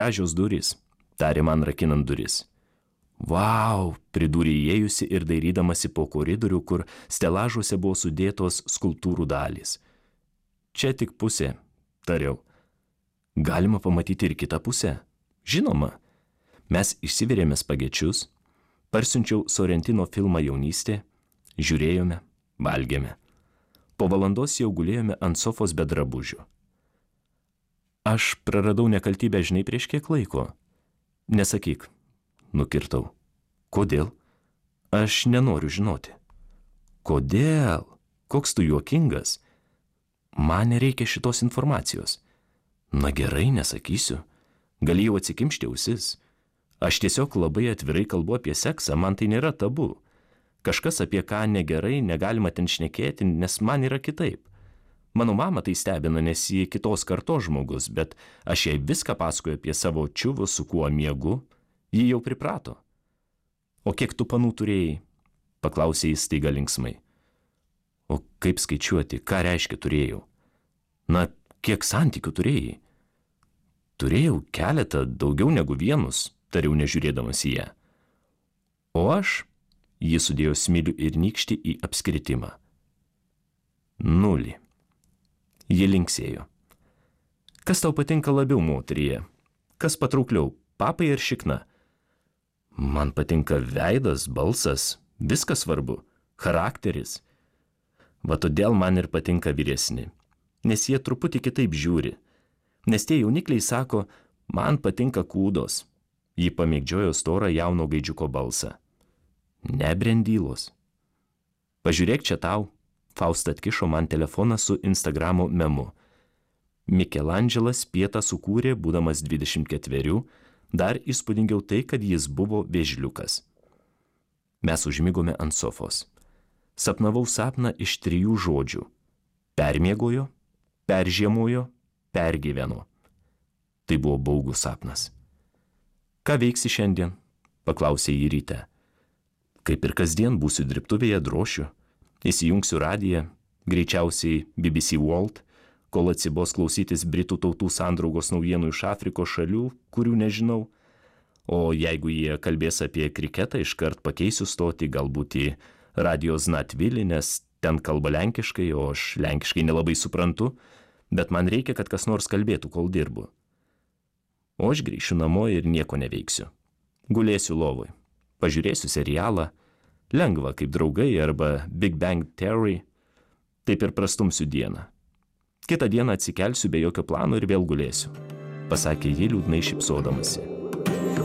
Gražios durys, tarė man rakinant duris. Vau, pridūrė įėjusi ir dairydamasi po koridorių, kur stelažuose buvo sudėtos skulptūrų dalys. Čia tik pusė, tariau. Galima pamatyti ir kitą pusę. Žinoma. Mes išsivirėme spagečius, parsiunčiau Sorrentino filmą Jaunystė, žiūrėjome, valgėme. Po valandos jau gulėjome ant sofos be drabužių. Aš praradau nekaltybę žinai prieš kiek laiko. Nesakyk, nukirtau. Kodėl? Aš nenoriu žinoti. Kodėl? Koks tu juokingas? Man nereikia šitos informacijos. Na gerai, nesakysiu. Galėjau atsikimšti ausis. Aš tiesiog labai atvirai kalbu apie seksą, man tai nėra tabu. Kažkas apie ką negerai, negalima ten šnekėti, nes man yra kitaip. Mano mama tai stebina, nes ji kitos kartos žmogus, bet aš jai viską pasakoju apie savo čiuvus, su kuo miegu. Ji jau priprato. O kiek tu panų turėjai? Paklausė jis staiga linksmai. O kaip skaičiuoti, ką reiškia turėjau? Na, kiek santykių turėjai? Turėjau keletą, daugiau negu vienus, tariau nežiūrėdamas į ją. O aš, ji sudėjo smilių ir nykštį į apskritimą. 0. Ji linksėjo. Kas tau patinka labiau moteryje? Kas patraukliau, papai ar šikna? Man patinka veidas, balsas, viskas svarbu, charakteris. Va todėl man ir patinka vyresni, nes jie truputį kitaip žiūri. Nes tie jaunikliai sako, man patinka kūdos. Ji pamėgdžiojo storą jauno gaidžiuko balsą. Nebrendylos. Pažiūrėk čia tau. Fausta atkišo man telefoną su Instagramo memu. Mikelandželas pietą sukūrė, būdamas 24, dar įspūdingiau tai, kad jis buvo vėžliukas. Mes užmigome ant sofos. Sapnavau sapną iš 3 žodžių. Permiegojo, peržiemojo, pergyveno. Tai buvo baugus sapnas. Ką veiksi šiandien? Paklausė jį ryte. Kaip ir kasdien būsiu dirbtuvėje, drošiu. Įsijungsiu radiją, greičiausiai BBC World, kol atsibos klausytis Britų tautų sandraugos naujienų iš Afrikos šalių, kurių nežinau. O jeigu jie kalbės apie kriketą, iškart pakeisiu stoti galbūt į Radio Znatvilį, nes ten kalba lenkiškai, o aš lenkiškai nelabai suprantu, bet man reikia, kad kas nors kalbėtų, kol dirbu. O aš grįšiu namo ir nieko neveiksiu. Gulėsiu lovoj, pažiūrėsiu serialą, lengva kaip draugai arba Big Bang Theory, taip ir prastumsiu dieną. Kitą dieną atsikelsiu be jokio plano ir vėl gulėsiu, pasakė ji liūdnai šypsodamasi.